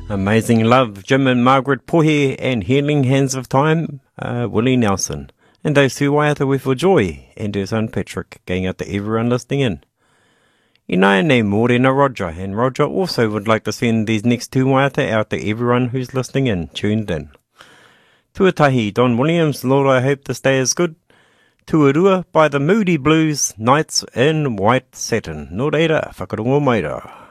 Amazing Love, Jim and Margaret Pohe, and Healing Hands of Time, Willie Nelson. And those two waiata with for joy, and her son Patrick, going out to everyone listening in. Ina name Morena Roger, and Roger also would like to send these next two waiata out to everyone who's listening in, tuned in. Tuatahi, Don Williams, Lord, I hope this day is good. Tuarua by the Moody Blues, Nights in White Satin. Nō reira, whakarongo mai rā.